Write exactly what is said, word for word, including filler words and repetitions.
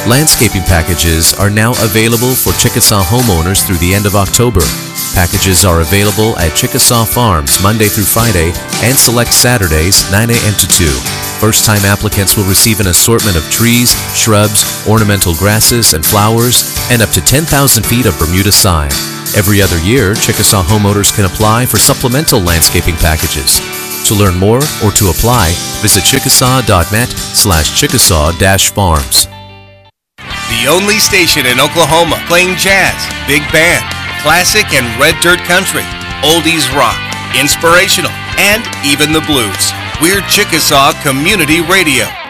Landscaping packages are now available for Chickasaw homeowners through the end of October. Packages are available at Chickasaw Farms Monday through Friday and select Saturdays nine a m to two. First-time applicants will receive an assortment of trees, shrubs, ornamental grasses, and flowers, and up to ten thousand feet of Bermuda sign. Every other year, Chickasaw homeowners can apply for supplemental landscaping packages. To learn more or to apply, visit chickasaw.net slash chickasaw-farms. The only station in Oklahoma playing jazz, big band, classic and red dirt country, oldies rock, inspirational, and even the blues. We're Chickasaw Community Radio.